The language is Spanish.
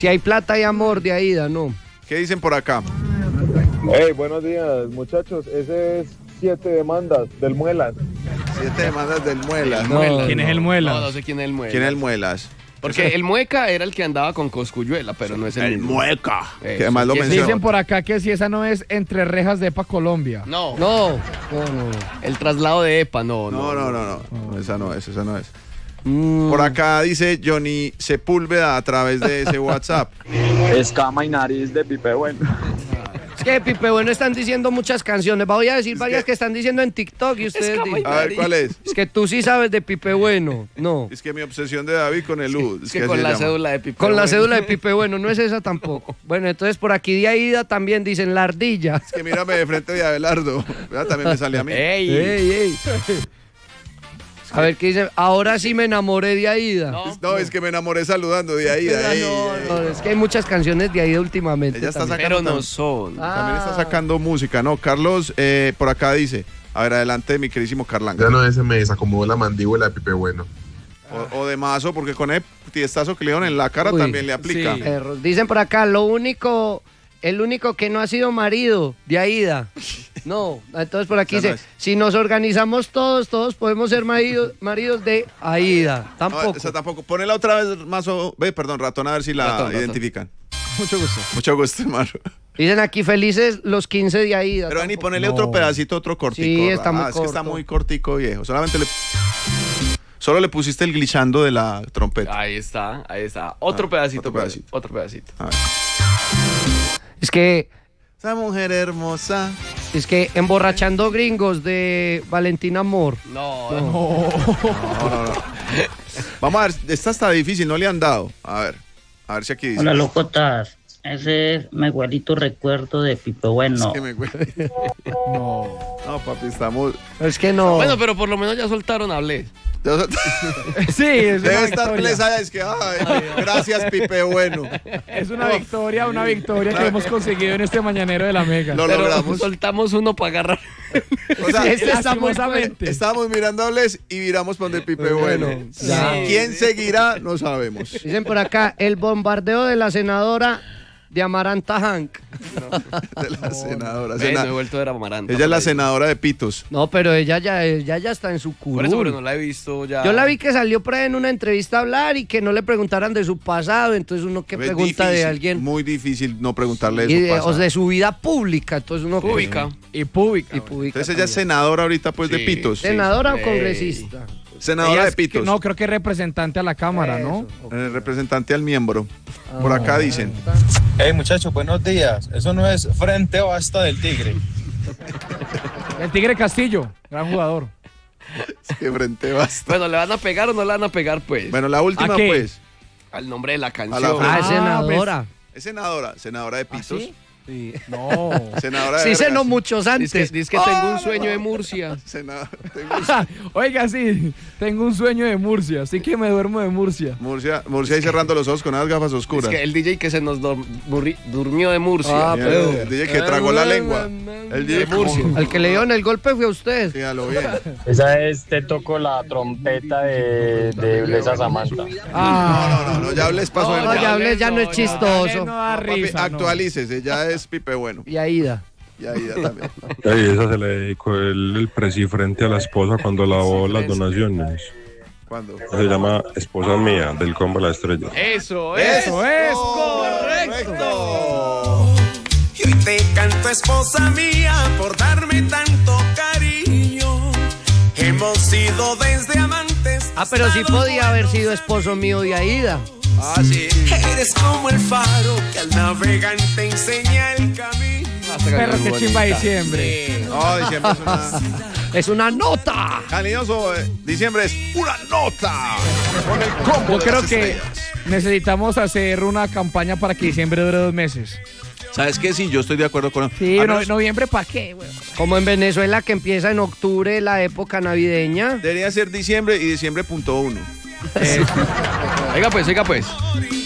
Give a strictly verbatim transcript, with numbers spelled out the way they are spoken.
Si hay plata y amor de Aida, ¿no? ¿Qué dicen por acá? Hey, buenos días, muchachos. Ese es siete demandas del Muelas. Siete demandas del Muelas. No, ¿Quién no. es el Muela? No, no sé quién es el Mueca. ¿Quién es el Muelas? Porque el Mueca era el que andaba con Cosculluela, pero no es el, El mismo. Mueca. Eso. Que además lo Y ese- mencionó. Dicen por acá que si esa no es Entre Rejas de Epa Colombia. No, No, no, no. el traslado de EPA, no, No, no. no, no, no. Esa no es, esa no es. Mm. Por acá dice Johnny Sepúlveda a través de ese WhatsApp. Escama y nariz de Pipe Bueno. Es que Pipe Bueno están diciendo muchas canciones. Voy a decir Es varias que- que... están diciendo en TikTok y ustedes Escama y dicen. A ver, ¿cuál es? Es que tú sí sabes de Pipe Bueno. No. Es que mi obsesión de David con el U. Es que así con se la llama. cédula de Pipe. Con la Bueno. cédula de Pipe Bueno, no es esa tampoco. Bueno, entonces por aquí de Aida también dicen la ardilla. Es que mírame de frente de Abelardo. ¿Verdad? También me sale a mí. ¡Ey! Ey, ey. A ver qué dice. Ahora sí me enamoré de Aida. No. No, es que me enamoré saludando de Aida. No, ey, no, ey. no, es que hay muchas canciones de Aida últimamente. Ella está también. sacando Pero no tam- son. Ah. También está sacando música, ¿no? Carlos, eh, por acá dice. A ver, adelante, mi queridísimo Carlanga. Ya no ese me desacomodó la mandíbula de Pipe Bueno. O, o de mazo, porque con el tiestazo que le dieron en la cara Uy, también le aplica. sí. Perros. Dicen por acá, lo único, el único que no ha sido marido de Aida. No, entonces por aquí Esa no dice, es. si nos organizamos todos, todos podemos ser marido- maridos de Aida. No, Tampoco. esa tampoco. Ponela otra vez, mazo. Ve, perdón, ratón, a ver si la Ratón, ratón. identifican. Mucho gusto. Mucho gusto, hermano. Dicen aquí felices los quince de Aida. Pero vení, tampoco. ponele No. otro pedacito, otro cortico. Sí, está ah, muy es que está corto. muy cortico, viejo. Solamente le... Solo le pusiste el glitchando de la trompeta. Ahí está, ahí está. Otro Ah, pedacito, otro pues, pedacito. Otro pedacito. A ver. Es que, Esa mujer hermosa. es que emborrachando gringos de Valentina Amor. No, No. No, no, no. Vamos a ver, esta está difícil, no le han dado. A ver, a ver si aquí dice. Hola, locotas. Ese es mi igualito recuerdo de Pipe Bueno. Es que me huele. No. No, papi, estamos. Es que no. Bueno, pero por lo menos ya soltaron hablé. Sí, es Debe una estar victoria. plesa, es que, ay, gracias, Pipe Bueno. Es una victoria, una victoria que hemos conseguido en este mañanero de la Mega. Lo Pero logramos. soltamos uno para agarrar. O sea, Este está muy Lastimosamente. estábamos mirando a Bles y viramos por donde Pipe Bueno. ya. ¿Quién seguirá? No sabemos. Dicen por acá, el bombardeo de la senadora de Amaranta Hank. De la senadora. Ve, Sena- no he vuelto a ver a Amaranta. Ella es la por ahí. senadora de Pitos. No, pero ella ya, ella ya está en su curul. Por eso, pero no la he visto ya. Yo la vi que salió por ahí en una entrevista a hablar y que no le preguntaran de su pasado, entonces uno que Es pregunta de difícil, alguien Muy difícil no preguntarle de y su de, pasado. o de su vida pública, entonces uno Pública. Y pública. y pública Entonces ella es también. senadora ahorita pues de Sí. Pitos. ¿Senadora o Ey. congresista? Senadora Ella de es que- Pitos. no, creo que es representante a la Cámara, ¿no? Eso. El representante al miembro. Por acá dicen. Hey muchachos, buenos días. Eso no es Frente Basta del Tigre. El Tigre Castillo, gran jugador. Que frente basta. Bueno, ¿le van a pegar o no le van a pegar, pues? Bueno, la última ¿A qué? pues. Al nombre de la A canción. la Ah, es Ah, senadora. Es senadora. Senadora de Pitos. ¿Sí? No. Senadora de Sí, se Vergas. no muchos antes. Dice que, dice que tengo un sueño de Murcia. Senadora. tengo- Oiga, sí, tengo un sueño de Murcia, así que me duermo de Murcia. Murcia, Murcia ahí cerrando los ojos con unas gafas Es oscuras. que el D J que se nos dor- burri- durmió de Murcia. Ah, Mira, pero- el D J que tragó la lengua. El D J De Murcia. Al que le dieron el golpe fue a usted. Sí, a lo bien. Esa es Te toco la trompeta de, de Blesa Samantha. Ah, No, no, no, ya hables paso de No, ya hablé, ya no es chistoso. No da Papi, risa, no. actualícese, ya es Pipe Bueno. Y Aida. Y ahí ya también. Y esa se le dedicó el, el presi frente a la esposa cuando lavó las donaciones. ¿Cuándo? Se llama Esposa Mía, del Combo La Estrella. Eso, eso. Eso es correcto. Y hoy te canto, esposa mía, por darme tanto cariño. Hemos sido desde amantes. Ah, pero sí podía haber sido esposo mío de Aida. Ah, sí. Eres como el faro que al navegante enseña el camino. Perro, que chimba diciembre. No, diciembre es una. Es una nota. Cariñoso, eh, diciembre es una nota. Con el combo Yo de creo las que estrellas. necesitamos hacer una campaña para que diciembre dure dos meses. ¿Sabes qué? Sí, yo estoy de acuerdo con. Sí, Al no- menos noviembre, ¿para qué, güey? Como en Venezuela que empieza en octubre la época navideña. Debería ser diciembre y diciembre punto uno. Oiga pues, oiga pues.